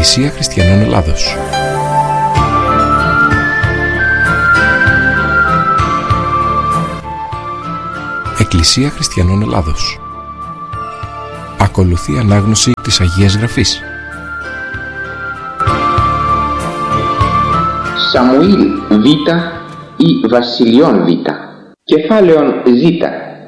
Εκκλησία Χριστιανών Ελλάδος. Εκκλησία Χριστιανών Ελλάδος. Ακολουθεί ανάγνωση της Αγίας Γραφής. Σαμουήλ Β ή Βασιλειών Β. Κεφάλαιον Ζ.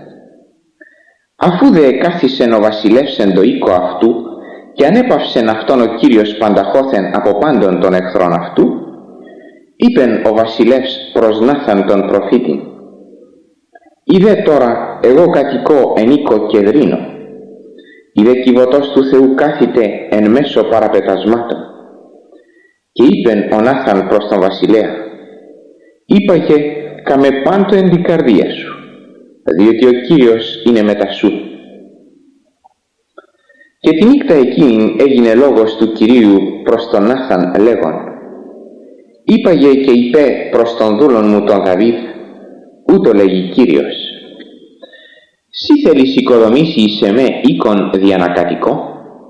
Αφού δε εκάθισεν ο βασιλεύς εν το οίκο αυτού και ανέπαυσεν αυτόν ο Κύριος πανταχώθεν από πάντων των εχθρών αυτού, είπεν ο βασιλεύς προς Νάθαν τον προφήτην: «Ιδέ τώρα εγώ κατοικώ εν οίκο κεδρίνο, ιδέ κυβωτός του Θεού κάθητε εν μέσω παραπετασμάτων». Και είπεν ο Νάθαν προς τον βασιλέα: «Είπαγε καμε πάντο εν την καρδία σου, διότι ο Κύριος είναι μετά σου». Και τη νύχτα εκείνη έγινε λόγος του Κυρίου προς τον Νάθαν λέγον: «Είπαγε και είπε προς τον δούλον μου τον Δαβίδ, ούτω λέγει Κύριος: Σύ θέλεις οικοδομήσει σε με οίκον διανακατοικώ,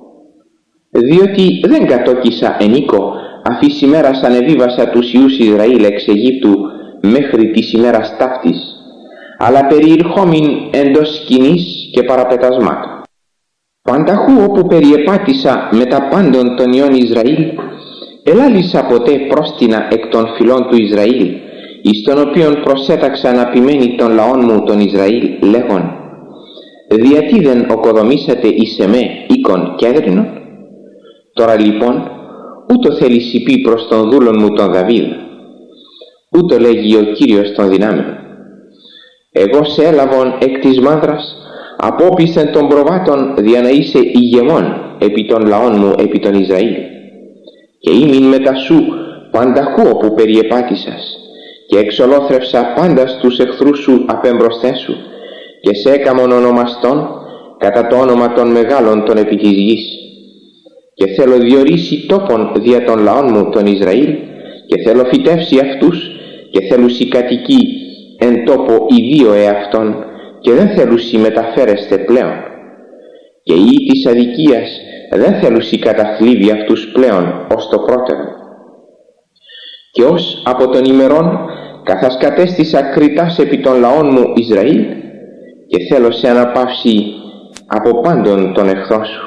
διότι δεν κατόκισα εν οίκο αφή ημέρας ανεβίβασα τους Ιούς Ισραήλ εξ Αιγύπτου μέχρι της ημέρας ταύτης, αλλά περιηρχόμην εντός σκηνής και παραπετασμάτων. Πανταχού όπου περιεπάτησα με τα πάντων των Υιών Ισραήλ, ελάλησα ποτέ πρόστινα εκ των φυλών του Ισραήλ, εις τον οποίον προσέταξα να ποιμένει των λαών μου τον Ισραήλ, λέγον: διατί δεν οκοδομήσατε εις εμέ οίκον κέδρινον? Τώρα λοιπόν ούτω θέλεις υπεί προς τον δούλον μου τον Δαβίδ, ούτω λέγει ο Κύριος των δυνάμεων: εγώ σε έλαβον εκ της μάνδρας, απόπισθεν των προβάτων, δια να είσαι ηγεμόν επί των λαών μου επί των Ισραήλ. Και ήμην μετά σου πανταχού όπου περιεπάτησας, και εξολόθρευσα πάντα στους εχθρούς σου απέμπροσθέν σου, και σε έκαμον ονομαστόν κατά το όνομα των μεγάλων των επί της γης. Και θέλω διορίσει τόπον δια των λαών μου τον Ισραήλ, και θέλω φυτεύσει αυτούς, και θέλουσι κατοικεί εν τόπο ιδίο εαυτόν, και δεν θέλουσι μεταφέρεστε πλέον. Και οι της αδικίας δεν θέλουσι καταθλίβει αυτούς πλέον ως το πρώτερο. Και ως από των ημερών καθάς κατέστησα κριτάς επί των λαών μου Ισραήλ, και θέλω σε αναπαύσει από πάντων των εχθρών σου.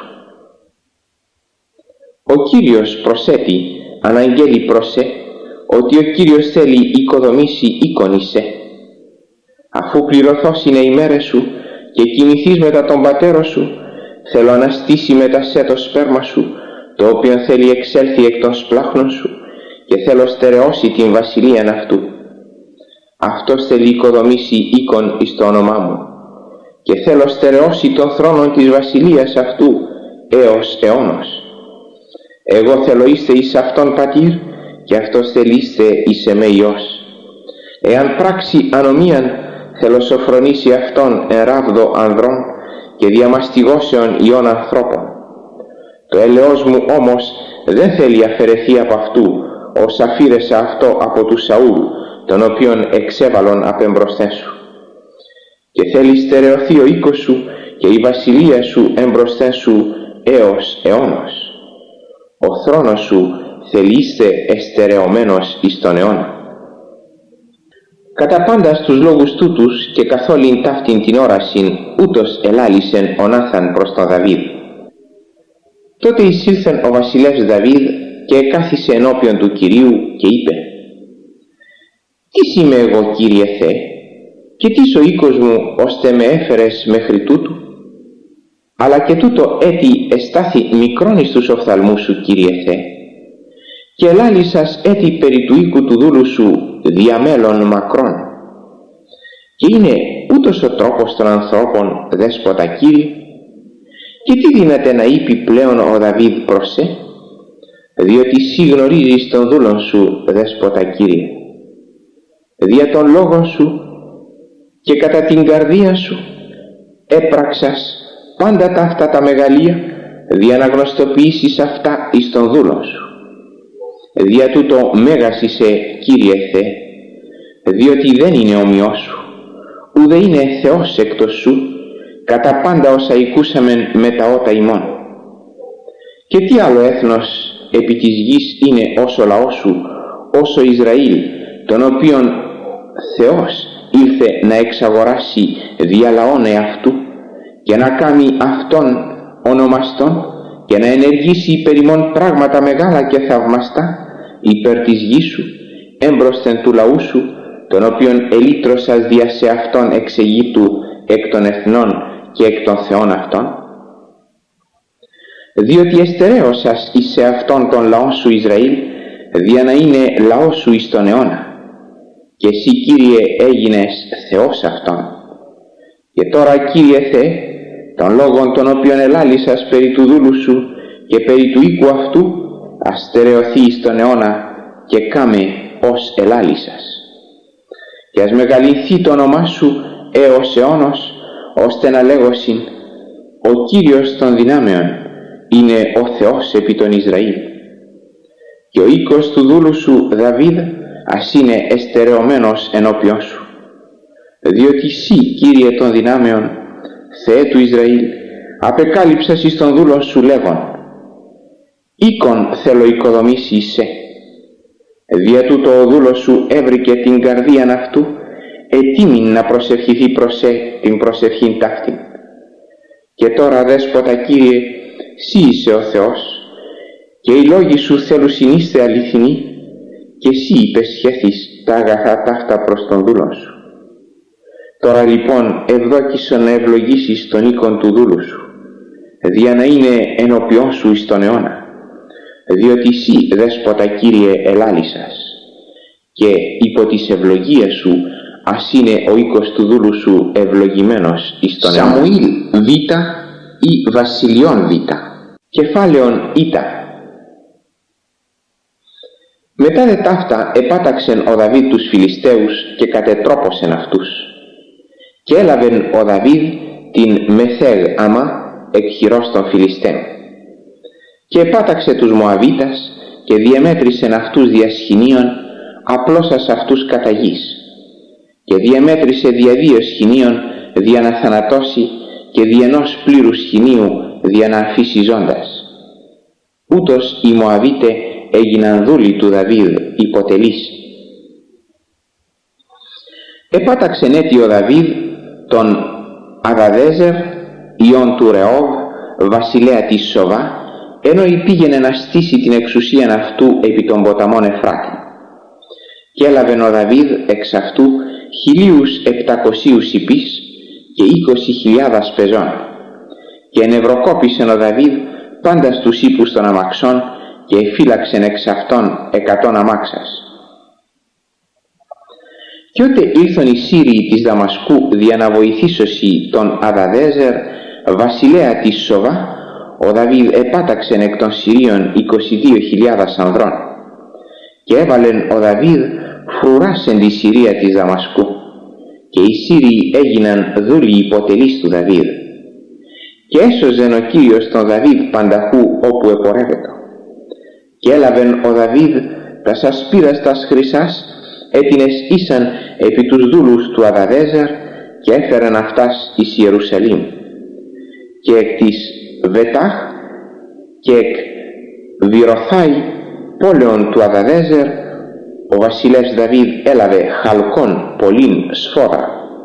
Ο Κύριος προσέτει, αναγγέλει προσέ, ότι ο Κύριος θέλει οικοδομήσει οίκον εισέ. Αφού πληρωθώς είναι οι μέρες σου και κοιμηθείς μετά τον πατέρα σου, θέλω αναστήσει μετά σε το σπέρμα σου, το οποίο θέλει εξέλθει εκ των σπλάχνων σου, και θέλω στερεώσει την βασιλείαν αυτού. Αυτός θέλει οικοδομήσει οίκον εις το όνομά μου, και θέλω στερεώσει τον θρόνο της βασιλείας αυτού έως αιώνος. Εγώ θέλω είστε εις αυτόν πατήρ, και αυτός θέλει είστε εις εμέ Υιός. Εάν πράξει ανομίαν, θέλω σοφρονήσει αυτόν εν ράβδο ανδρών και διαμαστιγώσεων ιών ανθρώπων. Το έλεος μου όμως δεν θέλει αφαιρεθεί από αυτού, ως αφήρεσα αυτό από του Σαούλ, τον οποίον εξέβαλον απεμπροσθέν σου. Και θέλει στερεωθεί ο οίκος σου και η βασιλεία σου εμπροσθέν σου έως αιώνος. Ο θρόνος σου θέλει είστε εστερεωμένος εις τον αιώνα. Κατά πάντα στους λόγους τούτους και καθ' όλην ταύτην την όρασιν, ούτως ελάλησεν ο Νάθαν προς τον Δαβίδ. Τότε εισήλθεν ο βασιλεύς Δαβίδ και εκάθισε ενώπιον του Κυρίου και είπε: «Τι είμαι εγώ, Κύριε Θεέ, και τι ο οίκος μου ώστε με έφερες μέχρι τούτου? Αλλά και τούτο έτι εστάθη μικρόν εις τους οφθαλμούς σου, Κύριε Θεέ, και ελάλησας έτι περί του οίκου του δούλου σου διαμέλων μακρόν. Και είναι ούτως ο τρόπος των ανθρώπων, δέσποτα Κύριε? Και τι δύναται να είπε πλέον ο Δαβίδ προσέ? Διότι σύ γνωρίζεις τον δούλον σου, δέσποτα Κύριε. Δια των λόγων σου και κατά την καρδία σου έπραξας πάντα τα αυτά τα μεγαλεία, δια να γνωστοποιήσεις αυτά εις τον δούλον σου. Δια τούτο μέγας είσαι, Κύριε Θεέ, διότι δεν είναι ομοιός σου, ουδε είναι Θεός εκτός σου, κατά πάντα όσα οικούσαμεν με τα ότα ημών. Και τι άλλο έθνος επί της γης είναι ως ο λαός σου, ως ο Ισραήλ, τον οποίον Θεός ήλθε να εξαγοράσει δια λαών εαυτού και να κάνει αυτόν ονομαστόν και να ενεργήσει υπέρ ημών πράγματα μεγάλα και θαυμαστά υπέρ της γης σου, έμπροσθεν του λαού σου, τον οποίον ελύτρωσας δια σε αυτόν εξ Αιγύπτου εκ των εθνών και εκ των θεών αυτών. Διότι εστερέωσας εις σε αυτόν τον λαό σου Ισραήλ, δια να είναι λαός σου εις τον αιώνα, και εσύ, Κύριε, έγινες Θεός αυτόν. Και τώρα, Κύριε Θεέ, των λόγων των οποίων ελάλησας περί του δούλου σου και περί του οίκου αυτού, αστερεωθεί εις τον αιώνα και κάμε ως ελάλησας. Και ας μεγαλυνθεί το όνομά σου έως αιώνος, ώστε να λέγωσιν, ο Κύριος των δυνάμεων είναι ο Θεός επί τον Ισραήλ. Και ο οίκος του δούλου σου Δαβίδ ας είναι εστερεωμένος ενώπιον σου. Διότι εσύ, Κύριε των δυνάμεων, Θεέ του Ισραήλ, απεκάλυψας εις τον δούλον σου λέγον, οίκον θέλω οικοδομήσει εις σε. Δια τούτο ο δούλος σου έβρικε την καρδίαν αυτού, ετοίμην να προσευχηθεί προς σε την προσευχήν ταύτην. Και τώρα, Δέσποτα Κύριε, Συ είσαι ο Θεός, και οι λόγοι σου θέλουν συνείστε αληθινοί, και εσύ υπεσχέθης τα αγαθά ταύτα προς τον δούλον σου. Τώρα λοιπόν ευδόκησον να ευλογήσεις τον οίκον του δούλου σου, δια να είναι ενώπιόν σου εις τον αιώνα, διότι εσύ, Δέσποτα Κύριε, ελάλησας, και υπό της ευλογίας σου ας είναι ο οίκος του δούλου σου ευλογημένος εις τον αιώνα. Σαμουήλ Β ή Βασιλειών Β. Κεφάλαιον Ήτα. Μετά δε ταύτα επάταξεν ο Δαβίδ τους Φιλιστέους και κατετρόπωσεν αυτούς. Και έλαβεν ο Δαβίδ την Μεθέγ Άμα εκ χειρός των Φιλιστέων. Και επάταξε τους Μωαβίτας και διεμέτρησεν αυτούς δια σχοινίων, απλώσας αυτούς κατά γης. Και διεμέτρησε δια 2 σχοινίων δια να θανατώσει και δια ενός πλήρου σχοινίου δια να αφήσει ζώντας. Ούτως οι Μωαβίτε έγιναν δούλοι του Δαβίδ υποτελείς. Επάταξεν έτη ο Δαβίδ τον Αδαδέζερ ιών του Ρεώβ, βασιλέα της Σοβά, ενώ πήγαινε να στήσει την εξουσίαν αυτού επί των ποταμών Εφράτη. Και έλαβεν ο Δαβίδ εξ αυτού 1.700 υπείς και 20.000 πεζών. Και ενευροκόπησεν ο Δαβίδ πάντα στους ύπους των αμαξών και εφύλαξεν εξ αυτών 100 αμάξας. Και ότε ήλθον οι Σύριοι της Δαμασκού δια να βοηθήσωσι τον Αδαδέζερ, βασιλέα της Σοβά, ο Δαβίδ επάταξεν εκ των Συρίων 22.000 ανδρών. Και έβαλεν ο Δαβίδ φρουράς εν τη Συρία της Δαμασκού, και οι Σύριοι έγιναν δούλοι υποτελείς του Δαβίδ. Και έσωζεν ο Κύριος τον Δαβίδ πανταχού όπου επορεύετο. Και έλαβεν ο Δαβίδ τα σασπίδας τας χρυσάς, έτινες ήσαν επί τους δούλους του Αδαδέζερ, και έφεραν αυτάς εις Ιερουσαλήμ. Και εκ της Βετάχ και εκ Βιροθάη πόλεων του Αδαδέζερ, ο βασιλεύς Δαβίδ έλαβε χαλκόν πολλήν σφόδρα.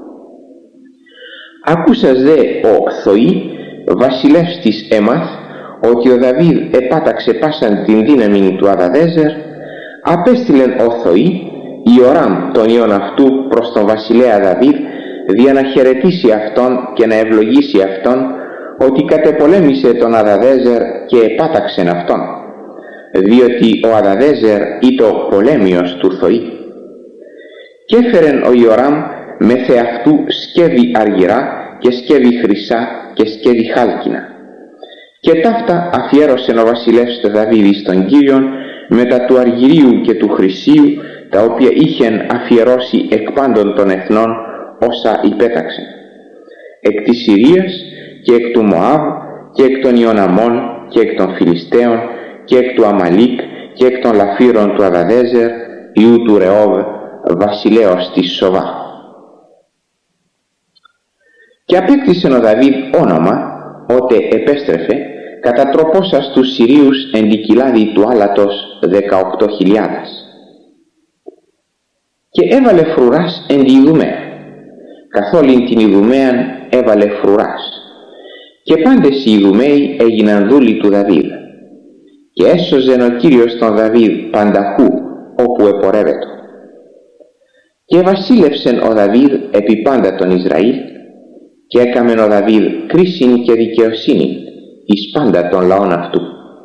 Ακούσας δε ο Θωή, βασιλεύς της Έμαθ, ότι ο Δαβίδ επάταξε πάσαν την δύναμη του Αδαδέζερ, απέστειλεν ο Θωή Ιωράμ τον ιόν αυτού προς τον βασιλέα Δαβίδ, δια να χαιρετήσει αυτόν και να ευλογήσει αυτόν, ότι κατεπολέμησε τον Αδαδέζερ και επάταξεν αυτόν, διότι ο Αδαδέζερ είτο πολέμιος του Θωή. Και έφερεν ο Ιωράμ με θεαυτού σκεύη αργυρά και σκεύη χρυσά και σκεύη χάλκινα. Και ταύτα αφιέρωσεν ο βασιλεύς το Δαβίδ στον Κύριον μετά του αργυρίου και του χρυσίου, τα οποία είχεν αφιερώσει εκ πάντων των εθνών όσα υπέταξεν, εκ της Συρίας και εκ του Μωάβ και εκ των Ιωναμών και εκ των Φιλιστέων και εκ του Αμαλίκ και εκ των λαφύρων του Αδαδέζερ ιού του Ρεώβ, βασιλέως της Σοβά. Και απέκτησε ο Δαβίδ όνομα, ότε επέστρεφε κατατροπώσας τους Συρίους εν τη κοιλάδη του άλατος 18.000. Και έβαλε φρουράς εν τη Ιδουμαία, καθ' όλην την Ιδουμαίαν έβαλε φρουράς, και πάντες οι Ιδουμαίοι έγιναν δούλοι του Δαβίδ, και έσωζεν ο Κύριος τον Δαβίδ πανταχού όπου επορεύετο. Και βασίλευσεν ο Δαβίδ επί πάντα τον Ισραήλ, και έκαμεν ο Δαβίδ κρίσιν και δικαιοσύνη εις πάντα των λαών αυτού.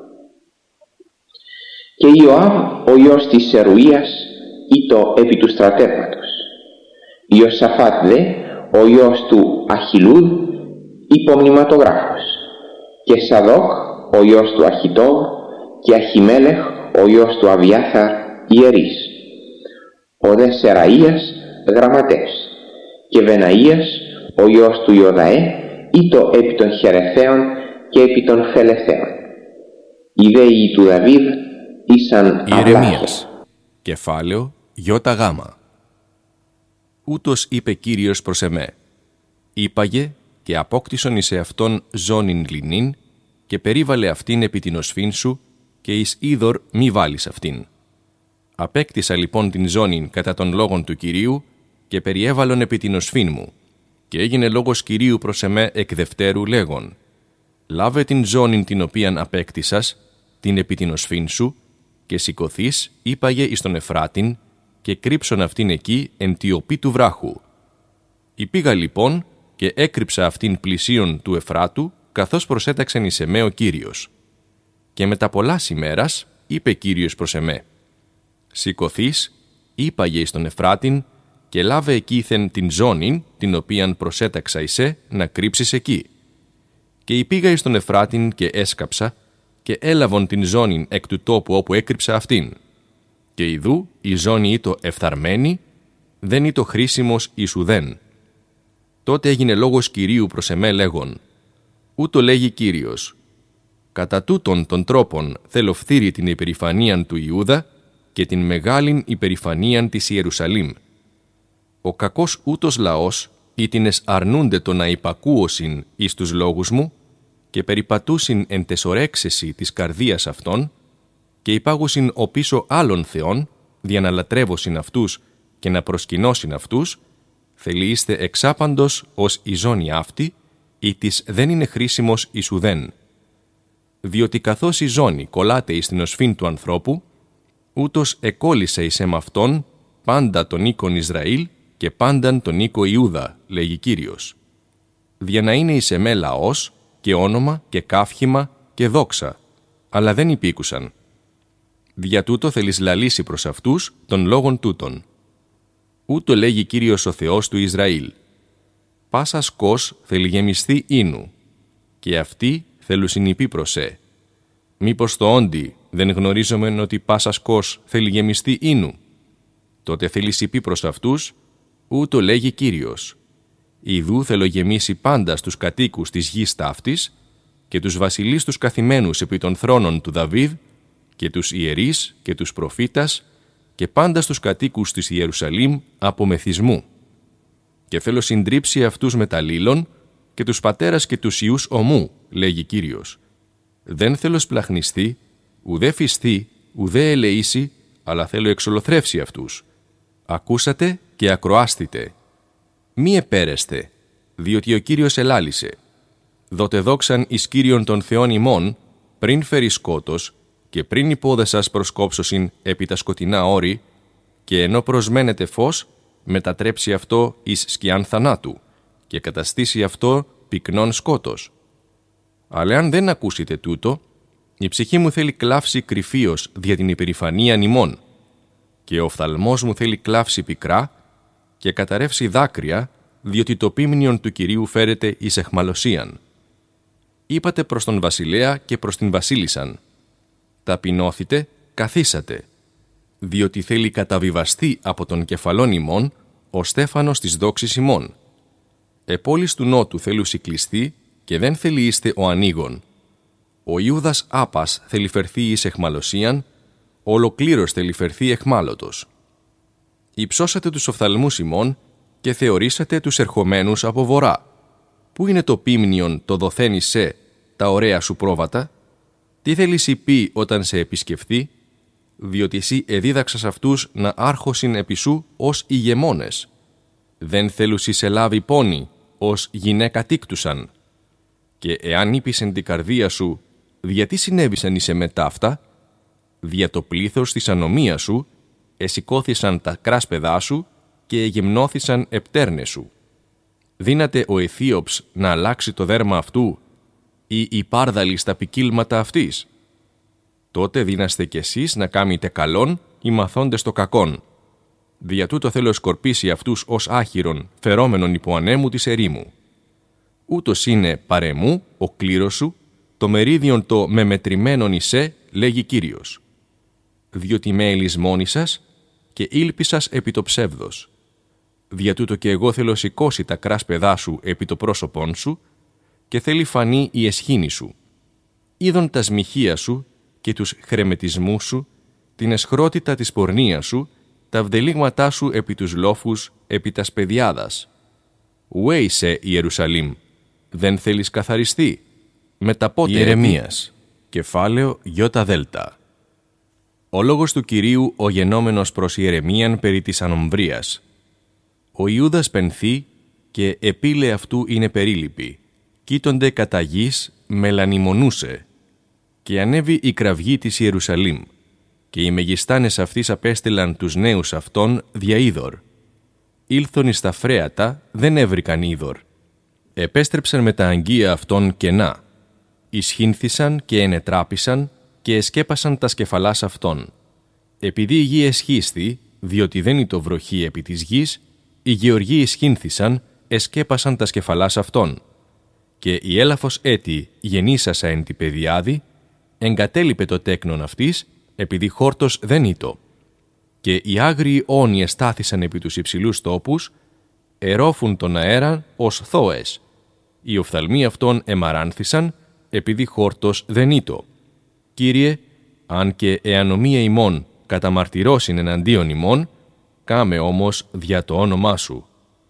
Και Ιωάβ ο γιος της Σερουίας ήτο επί του στρατεύματος. Ιωσαφάτ δε ο γιος του Αχιλούδ υπομνηματογράφος, και Σαδόκ ο γιος του Αχιτόβ, και Αχιμέλεχ ο γιος του Αβιάθαρ ιερείς. Ο δε Σεραΐας γραμματεύς, και Βεναΐας ο γιος του Ιωδαέ ήτο επί των Χερεθαίων και επί των Φελεθαίων. Οι δέοι του Δαβίδ ήσαν Ιερεμίας, κεφάλαιο ΙΓ. Ούτως είπε Κύριος προς εμέ: Είπαγε και απόκτησον εις εαυτόν ζώνην λινήν, και περίβαλε αυτήν επί την οσφήν σου, και εις είδωρ μη βάλεις αυτήν. Απέκτησα λοιπόν την ζώνην κατά των λόγων του Κυρίου, και περιέβαλον επί την οσφήν μου, και έγινε λόγος Κυρίου προς εμέ εκ δευτέρου λέγον: Λάβε την ζώνην την οποίαν απέκτησας, την επί την οσφήν σου, και σηκωθείς, είπαγε εις τον Εφράτην, και κρύψον αυτήν εκεί εν τη οπή του βράχου. Υπήγα λοιπόν και έκρυψα αυτήν πλησίον του Εφράτου, καθώς προσέταξεν εις εμέ ο Κύριος. Και μετά πολλάς ημέρας είπε Κύριος προς εμέ: Σηκωθείς, είπαγε εις τον Εφράτην, και λάβε εκείθεν την ζώνην, την οποίαν προσέταξα εισέ, να κρύψεις εκεί. Και υπήγα εις τον Εφράτην και έσκαψα, και έλαβον την ζώνην εκ του τόπου όπου έκρυψα αυτήν. Και ιδού η ζώνη ήτο εφθαρμένη, δεν ήτο χρήσιμος εις ουδέν. Τότε έγινε λόγος Κυρίου προς εμέ λέγον: Ούτω λέγει Κύριος: Κατά τούτον των τρόπων θέλω φθείρει την υπερηφανίαν του Ιούδα και την μεγάλην υπερηφανίαν της Ιερουσαλήμ. Ο κακός ούτως λαός, ήτινες αρνούνται το να υπακούωσιν εις τους λόγους μου, και περιπατούσιν εν τεσορέξεση της καρδίας αυτών, και υπάγουσιν οπίσω άλλων θεών, δια να λατρεύωσιν αυτούς και να προσκυνώσιν αυτούς, θελείστε εξάπαντος ως η ζώνη αυτή, ή της δεν είναι χρήσιμος εις ουδέν. Διότι καθώς η ζώνη κολλάται εις την οσφήν του ανθρώπου, ούτως εκόλλησε εις εμαυτόν πάντα τον οίκον Ισραήλ και πάνταν τον οίκο Ιούδα, λέγει Κύριος. Δια να είναι εις εμέ λαός και όνομα και καύχημα και δόξα, αλλά δεν υπήκουσαν. Δια τούτο θέλεις λαλήσει προς αυτούς των λόγων τούτων. Ούτω λέγει Κύριος ο Θεός του Ισραήλ: Πάσα σκός θέλει γεμιστεί ίνου, και αυτοί θέλουν συνυπεί προς σε. Μήπως το όντι δεν γνωρίζομεν ότι πάσα σκός θέλει γεμιστεί ίνου? Τότε θέλει υπεί προς αυτούς: Ούτω λέγει Κύριος: Ιδού θέλω γεμίσει πάντα στους κατοίκους της γης ταύτης, και τους βασιλείς τους καθημένους επί των θρόνων του Δαβίδ, και τους ιερείς και τους προφήτας, και πάντα στους κατοίκους της Ιερουσαλήμ από μεθυσμού. Και θέλω συντρίψει αυτούς με τα λίλων, και τους πατέρας και τους ιούς ομού, λέγει Κύριος. Δεν θέλω σπλαχνιστεί, ουδέ φυστεί, ουδέ ελεήσει, αλλά θέλω εξολοθρεύσει αυτούς. Ακούσατε και ακροάστητε. Μη επέρεστε, διότι ο Κύριος ελάλησε. Δότε δόξαν εις Κύριον των Θεών ημών, πριν φέρει σκότος, και πριν οι πόδες σας προσκόψωσιν επί τα σκοτεινά όρη, και ενώ προσμένετε φως, μετατρέψει αυτό εις σκιάν θανάτου, και καταστήσει αυτό πυκνόν σκότος. Αλλά αν δεν ακούσετε τούτο, η ψυχή μου θέλει κλάψει κρυφίως δια την υπερηφανίαν ημών, και ο οφθαλμός μου θέλει κλάψει πικρά, και καταρρεύσει δάκρυα, διότι το ποίμνιον του Κυρίου φέρεται εις εχμαλωσίαν. Είπατε προς τον βασιλέα και προς την βασίλισσαν: Ταπεινώθητε, καθίσατε, διότι θέλει καταβιβαστεί από τον κεφαλόν ημών ο στέφανος της δόξης ημών. Επόλης του νότου θέλουσι κλειστεί, και δεν θέλει είστε ο ανοίγων. Ο Ιούδας άπας θέλει φερθεί εις εχμαλωσίαν, ολοκλήρως θέλει φερθεί εχμάλωτος. Υψώσατε τους οφθαλμούς ημών και θεωρήσατε τους ερχομένους από βορρά. Πού είναι το ποίμνιον το δοθένι σε, τα ωραία σου πρόβατα? Τι θέλεις πει όταν σε επισκεφθεί? Διότι εσύ εδίδαξας αυτούς να άρχωσιν επί σου ως ηγεμόνες. Δεν θέλουσι σε λάβει πόνη, ως γυναίκα τίκτουσαν. Και εάν είπησεν την καρδία σου, γιατί συνέβησαν εις εμέ αυτά? Δια το πλήθος της ανομίας σου, εσηκώθησαν τα κράσπεδά σου και εγυμνώθησαν επτέρνες σου. Δύναται ο Αιθίωψ να αλλάξει το δέρμα αυτού ή η πάρδαλη στα ποικίλματα αυτής? Τότε δύναστε κι εσείς να κάμετε καλόν ή μαθώντες το κακόν. Δια τούτο θέλω σκορπίσει αυτούς ως άχυρον, φερόμενον υπό ανέμου της ερήμου. Ούτως είναι παρεμού, ο κλήρος σου, το μερίδιον το μεμετρημένον εισέ, λέγει Κύριος. Διότι με ελισμόνησας και ήλπισας επί το ψεύδος. Δια τούτο και εγώ θέλω σηκώσει τα κράσπεδά σου επί το πρόσωπόν σου και θέλει φανεί η εσχήνη σου. Είδον τα σμιχεία σου και τους χρεμετισμούς σου, την εσχρότητα της πορνείας σου, τα βδελίγματά σου επί τους λόφους, επί τας παιδιάδας. Ουέ είσαι, Ιερουσαλήμ, δεν θέλεις καθαριστεί? Μεταπότε Ιερεμίας, κεφάλαιο Ι. Ο λόγος του Κυρίου ο γενόμενος προς Ιερεμίαν περί της ανομβρίας. Ο Ιούδας πενθεί και επίλε αυτού είναι περίληπη. Κοίτονται κατά γης μελανιμονούσε. Και ανέβη η κραυγή της Ιερουσαλήμ. Και οι μεγιστάνες αυτής απέστειλαν τους νέους αυτών δια είδωρ. Ήλθον εις τα φρέατα, δεν έβρικαν είδωρ. Επέστρεψαν με τα αγγεία αυτών κενά. Ισχύνθησαν και ενετράπησαν και εσκέπασαν τα σκεφαλάς αυτών. Επειδή η γη εσχίστη, διότι δεν ήτο βροχή επί της γης, οι γεωργοί ισχύνθησαν, εσκέπασαν τα σκεφαλάς αυτών. Και η έλαφος έτη γεννήσασα εν τη παιδιάδη, εγκατέλειπε το τέκνον αυτής, επειδή χόρτος δεν ήτο. Και οι άγριοι όνοι εστάθησαν επί τους υψηλούς τόπους, ερόφουν τον αέρα ως θώες. Οι οφθαλμοί αυτών εμαράνθησαν, επειδή χόρτος δεν ήτο. Κύριε, αν και εανομία ημών καταμαρτυρώσιν εναντίον ημών, κάμε όμως δια το όνομά σου.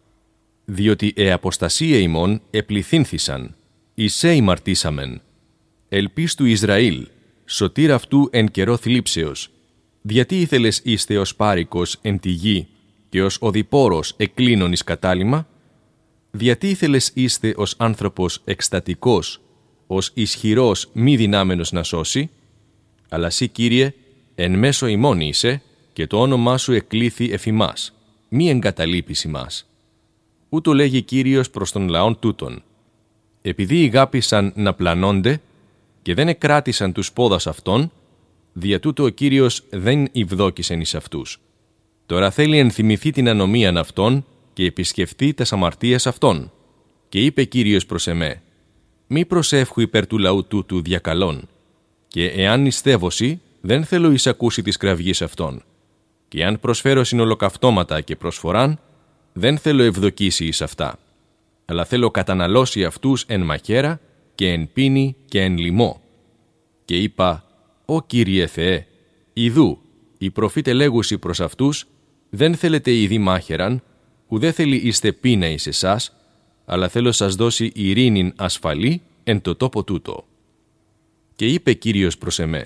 Διότι αποστασία ημών επληθύνθησαν, εισέ ημαρτήσαμεν. Ελπίστου Ισραήλ, σωτήρ αυτού εν καιρό θλίψεως. Γιατί ήθελες είστε ως πάρικος εν τη γη και ως οδηπόρος εκκλίνων εις κατάλημα? Γιατί ήθελες είστε ως άνθρωπος εκστατικός, ως ισχυρός μη δυνάμενος να σώσει? Αλλά σύ, Κύριε, εν μέσω ημών είσαι και το όνομά σου εκλήθη εφ' ημάς, μη εγκαταλείπεις ημάς. Ούτω λέγει Κύριος προς τον λαόν τούτον. Επειδή ηγάπησαν να πλανώνται και δεν εκράτησαν τους πόδας αυτών, δια τούτο ο Κύριος δεν ηβδόκησεν εις αυτούς. Τώρα θέλει ενθυμηθεί την ανομίαν αυτών και επισκεφθεί τας αμαρτίας αυτών. Και είπε Κύριος προς εμέ, μη προσεύχου υπέρ του λαού τούτου διακαλών. Και εάν νηστεύωσι, δεν θέλω εισακούσει της κραυγής αυτών. Και αν προσφέρω συνολοκαυτώματα και προσφοράν, δεν θέλω ευδοκίσει εις αυτά. Αλλά θέλω καταναλώσει αυτούς εν μαχαίρα και εν πίνη και εν λοιμό. Και είπα, «Ω Κύριε Θεέ, ιδού, οι προφήτε λέγουσι προς αυτούς, δεν θέλετε ήδη μάχαιραν, ουδέ θέλει είστε πείνα εις εσάς, αλλά θέλω σας δώσει ειρήνην ασφαλή εν το τόπο τούτο». Και είπε Κύριος προς εμέ,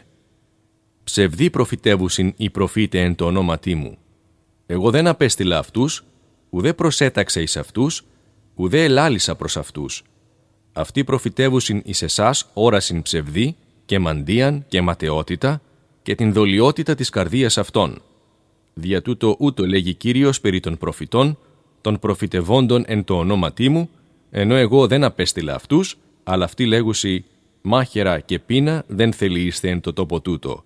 «Ψευδή προφητεύουσιν οι προφήτε εν το ονόματί μου. Εγώ δεν απέστειλα αυτούς, ουδέ προσέταξα εις αυτούς, ουδέ ελάλησα προς αυτούς. Αυτοί προφητεύουσιν εις εσάς όρασιν ψευδή και μαντίαν και ματαιότητα και την δολιότητα της καρδίας αυτών. Δια τούτο ούτω λέγει Κύριος περί των προφητών, των προφητευόντων εν το ονόματί μου, ενώ εγώ δεν απέστειλα αυτούς, αλλά αυτοί λέγουσι, μάχαιρα και πείνα δεν θέλει είστε εν το τόπο τούτο.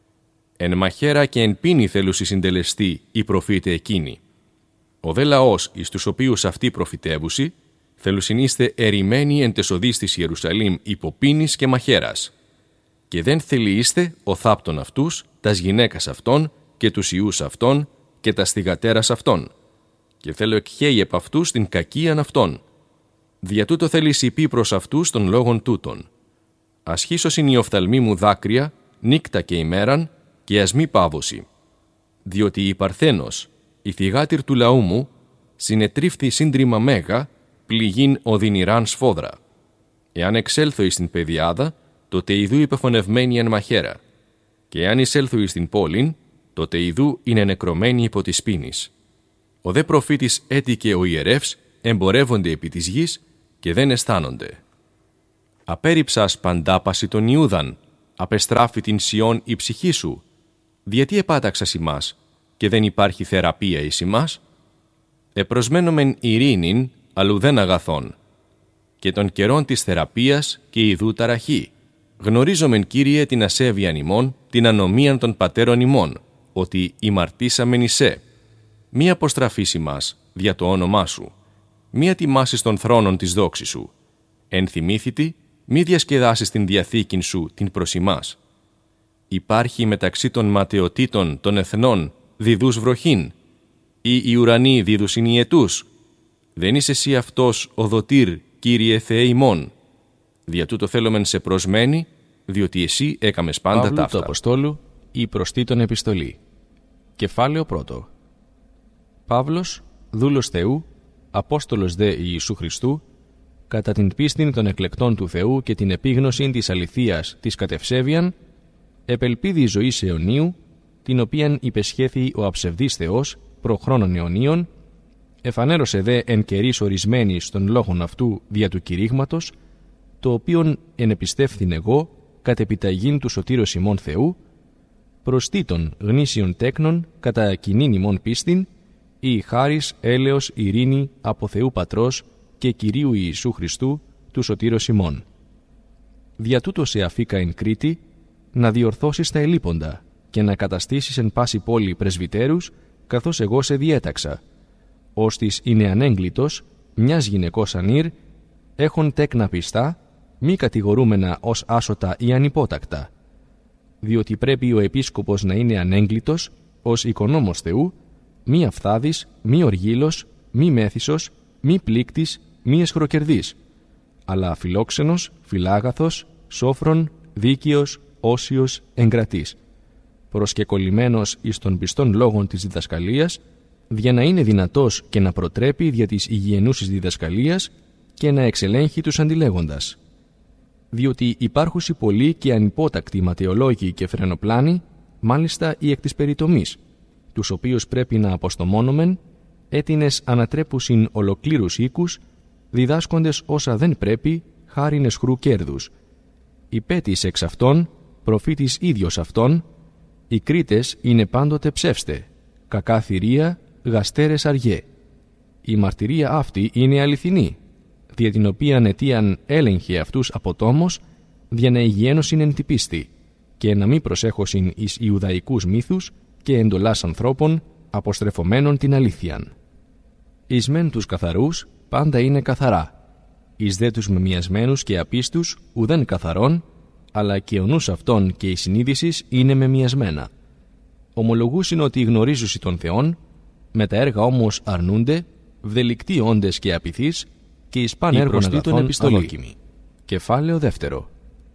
Εν μαχαίρα και εν πίνη θέλουσι συντελεστεί οι προφήτε εκείνοι. Ο δε λαός εις τους οποίους αυτοί προφητεύουσι, θέλουσιν είστε ερημένοι εν τες οδείς της Ιερουσαλήμ υπό πίνης και μαχαίρας. Και δεν θέλει είστε ο θάπτων αυτούς, τας γυναίκας αυτών και τους ιούς αυτών και τας θυγατέρας αυτών. Και θέλω εκχέει επ' αυτούς την κακίαν αυτών. Δια τούτο θέλει σιπεί προς αυτούς των λόγων τούτων. Ασχίσωσιν οι οφθαλμοί μου δάκρυα, νύκτα και ημέραν, και ας μη πάβωση. Διότι η Παρθένος, η θυγάτηρ του λαού μου, συνετρίφθη σύντριμα μέγα, πληγήν οδυνηράν σφόδρα. Εάν εξέλθω εις την πεδιάδα, τότε ιδού υπεφωνευμένη εν μαχαίρα. Και εάν εισέλθω εις την πόλην, τότε ιδού είναι νεκρωμένη υπό της πίνης. Ο δε προφήτης έτη και ο ιερεύς εμπορεύονται επί της γης και δεν αισθάνονται. Απέριψας παντάπαση τον Ιούδαν, απεστράφει την Σιών η ψυχή σου. Διατί επάταξας ημάς και δεν υπάρχει θεραπεία εις ημάς? Επροσμένομεν ειρήνην, αλλού δεν αγαθών. Και των καιρών της θεραπείας και ιδού ταραχή. Γνωρίζομεν, Κύριε, την ασέβειαν ημών, την ανομίαν των πατέρων ημών, ότι ημαρτήσαμεν εισέ. Μη αποστραφείς ημάς δια το όνομά σου. Μη ατιμάσεις των θρόνων της δόξης σου. Ενθυμήθητη, μη διασκεδάσεις την διαθήκην σου την προς ημάς. Υπάρχει μεταξύ των ματαιωτήτων των εθνών διδούς βροχήν, ή οι ουρανοί δίδους ιετούς. Δεν είσαι εσύ αυτός ο δοτήρ, Κύριε Θεέ ημών. Δια τούτο θέλομεν σε προσμένη, διότι εσύ έκαμες πάντα Παύλου ταύτα. του Αποστόλου, η προς Τίτον επιστολή. Κεφάλαιο 1. Παύλος, δούλος Θεού, Απόστολος δε Ιησού Χριστού, κατά την πίστην των εκλεκτών του Θεού και την επίγνωση της αληθείας της κατευσέβιαν, επελπίδη ζωής αιωνίου, την οποίαν υπεσχέθη ο αψευδής Θεός προχρόνων αιωνίων, εφανέρωσε δε εν καιρής ορισμένης των λόγων αυτού δια του κηρύγματος, το οποίον ενεπιστεύθην εγώ κατ' επιταγήν του σωτήρος ημών Θεού, προς Τίτων γνήσιων τέκνων κατά κοινήν ημών πίστην, η χάρις, έλεος, ειρήνη από Θεού Πατρός και Κυρίου Ιησού Χριστού του σωτήρος ημών. Δια τούτο σε αφήκα εν Κρήτη, να διορθώσεις τα ελείποντα και να καταστήσεις εν πάση πόλη πρεσβυτέρους, καθώς εγώ σε διέταξα, ώστις είναι ανέγκλητος, μιας γυναικός ανήρ, έχων τέκνα πιστά, μη κατηγορούμενα ως άσωτα ή ανυπότακτα. Διότι πρέπει ο επίσκοπος να είναι ανέγκλητος, ως οικονόμος Θεού, μη αυθάδης, μη οργήλος, μη μέθησος, μη πλήκτης, μη εσχροκερδής, αλλά φιλόξενος, φιλάγαθος, σόφρον, δίκαιος, όσιος, εγκρατής, προσκεκολλημένος εις των πιστών λόγων της διδασκαλίας, για να είναι δυνατός και να προτρέπει δια της υγιεινούσης διδασκαλίας και να εξελέγχει τους αντιλέγοντας. Διότι υπάρχουσι πολλοί και ανυπότακτοι ματαιολόγοι και φρενοπλάνοι, μάλιστα οι εκ της περιτομής, τους οποίους πρέπει να αποστομώνομεν, έτινες ανατρέπουσιν ολοκλήρους οίκους, διδάσκοντες όσα δεν πρέπει, χάριν εσχρού κέρδους. Υπέτης εξ αυτών, προφήτης ίδιος αυτών, οι Κρήτες είναι πάντοτε ψεύστε, κακά θηρία, γαστέρες αργέ. Η μαρτυρία αυτή είναι αληθινή, δια την οποία αιτίαν έλεγχε αυτούς από τόμος, δια να υγιένωσιν εν τη πίστη, και να μη προσέχωσιν εις Ιουδαϊκούς μύθους και εντολάς ανθρώπων, αποστρεφωμένων την αλήθειαν. Εις μεν τους καθαρούς πάντα είναι καθαρά, εις δε τους μεμιασμένους και απίστους ουδέν καθαρών, αλλά και ο νους αυτών και η συνείδησης είναι μεμιασμένα. Ομολογούσιν ότι γνωρίζουσι των Θεών, με τα έργα όμως αρνούνται, βδελικτοί όντες και απειθείς, και εις παν έργων αγαθών αδόκιμοι. Κεφάλαιο 2.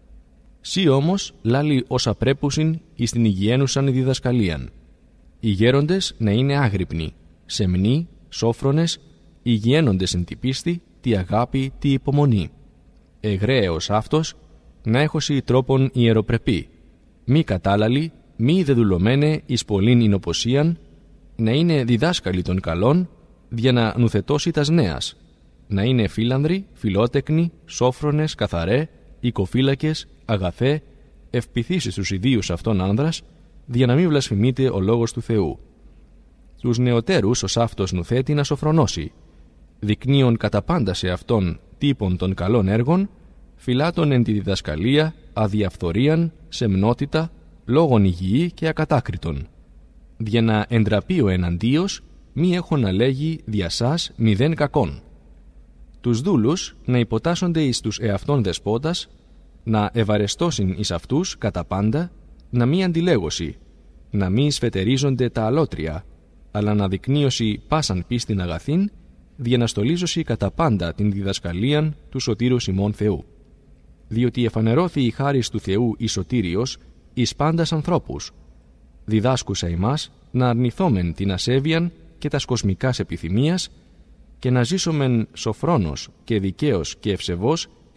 Σύ όμως λάλη όσα πρέπουσιν εις την υγιένουσαν διδασκαλίαν. Οι γέροντες να είναι άγρυπνοι, σεμνοί, σόφρονες, υγιένοντες εν τη πίστη, τη αγάπη, τη υπομονή. Εγραίος αυτός, να έχωσι τρόπον ιεροπρεπή, μη κατάλαλοι, μη δεδουλωμένε εις πολλήν εινοποσίαν, να είναι διδάσκαλοι των καλών, για να νουθετώσει τας νέας, να είναι φίλανδροι, φιλότεκνοι, σόφρονες, καθαρέ, οικοφύλακες, αγαθέ, ευπηθήσεις τους ιδίους αυτών άνδρας, για να μην βλασφημείται ο λόγος του Θεού. Τους νεωτέρους ως αυτός νουθέτει να σοφρονώσει, δεικνύων κατά πάντα σε αυτόν τύπων των καλών έργων, φυλάτων εν τη διδασκαλία, αδιαφθορίαν, σεμνότητα, λόγων υγιή και ακατάκριτον, για να εντραπεί ο εναντίος, μη έχω να λέγει δια σας μηδέν κακόν. Τους δούλους να υποτάσσονται εις τους εαυτών δεσπότας, να ευαρεστώσιν εις αυτούς κατά πάντα, να μη αντιλέγωση, να μη σφετερίζονται τα αλότρια, αλλά να δεικνύωση πάσαν πίστην αγαθήν, δια να στολίζωση κατά πάντα την διδασκαλίαν του σωτήρους ημών Θεού. Διότι εφανερώθη η χάρις του Θεού η σωτήριος εις πάντας ανθρώπους, διδάσκουσα ημάς να αρνηθόμεν την ασέβειαν και τας κοσμικάς επιθυμίας και να ζήσομεν σοφρόνος και δικαίος και ευσεβώς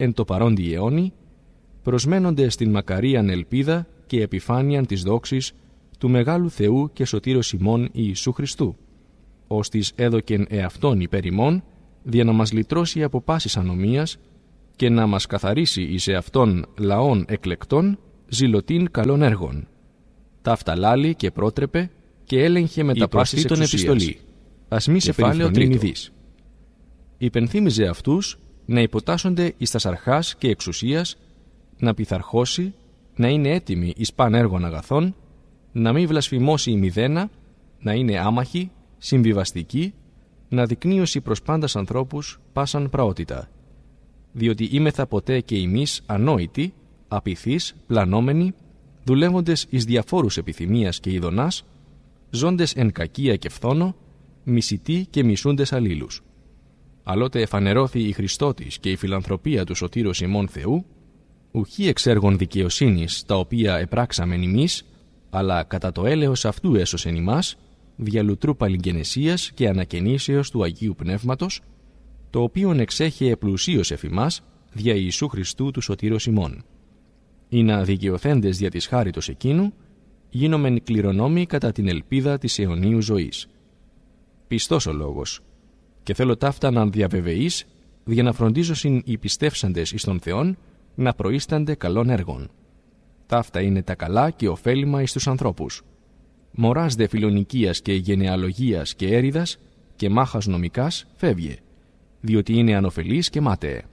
εν το παρόντι αιώνι, προσμένονται στην μακαρίαν ελπίδα και επιφάνειαν της δόξης του μεγάλου Θεού και σωτήρος ημών Ιησού Χριστού, ώστις έδωκεν εαυτόν υπέρ ημών, δια να μας λυτρώσει από πάσης ανομίας και να μας καθαρίσει εις εαυτόν λαών εκλεκτών, ζηλωτήν καλών έργων. Ταύτα λάλη και πρότρεπε και έλεγχε με τα πάσης εξουσίας. Ας μη σε περιφρονείτο. Υπενθύμιζε αυτούς να υποτάσσονται εις τας αρχάς και εξουσίας, να πειθαρχώσει, να είναι έτοιμοι εις παν έργων αγαθών, να μην βλασφημώσει η μηδένα, να είναι άμαχοι, συμβιβαστικοί, να δεικνύωση προς πάντας ανθρώπους πάσαν πραότητα. Διότι είμεθα ποτέ και εμείς ανόητοι, απειθείς, πλανόμενοι, δουλεύοντες εις διαφόρους επιθυμίας και ειδονάς, ζώντες εν κακία και φθόνο, μισητοί και μισούντες αλλήλους. Αλλότε εφανερώθη η Χριστότης και η φιλανθρωπία του σωτήρος ημών Θεού, ουχή εξ έργων δικαιοσύνης τα οποία επράξαμεν ημείς, αλλά κατά το έλεος αυτού έσωσεν ημάς, δια λουτρού παλιγγενεσίας και ανακαινήσεως του Αγίου Πνεύματος, το οποίον εξέχει επλουσίως εφ' ημάς, δια Ιησού Χριστού του σωτήρος ημών. Ή να δικαιωθέντες δια της χάριτος εκείνου, γίνομεν κληρονόμοι κατά την ελπίδα της αιωνίου ζωής. Πιστός ο λόγος, και θέλω ταύτα να διαβεβαιείς, για να φροντίζωσιν οι πιστεύσαντες εις τον Θεόν, να προείστανται καλών έργων. Ταύτα είναι τα καλά και ωφέλιμα εις τους ανθρώπους. Μωράς δε φιλονικίας και γενεαλογίας και έριδας και μάχας νομικάς φεύγε, διότι είναι ανοφελής και μάταιε.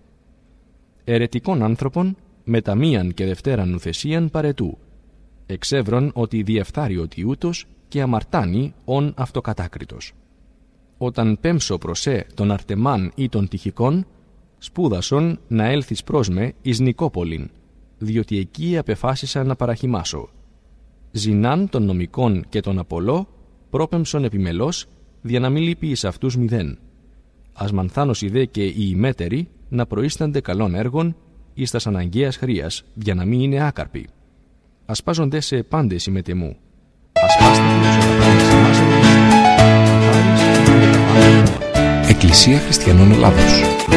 Ερετικών άνθρωπον με τα μίαν και δευτέραν νουθεσίαν παρετού, εξεύρων ότι διεφθάρει ότι ούτως και αμαρτάνει ον αυτοκατάκριτος. Όταν πέμψω προσέ τον Αρτεμάν ή των τυχικών, σπούδασον να έλθεις προς με εις Νικόπολην, διότι εκεί απεφάσισα να παραχυμάσω. Ζηνάν των νομικών και τον Απολό πρόπεμψον επιμελώς, δια να μην λείπει εις αυτούς μηδέν. Ας μανθάνος ιδέ και οι ημέτεροι να προείστανται καλών έργων εις τας αναγκαίας χρίας, για να μην είναι άκαρποι. Ασπάζονται σε πάντες ημετεμού. Ασπάστε τους Εκκλησία Χριστιανών Ελλάδος.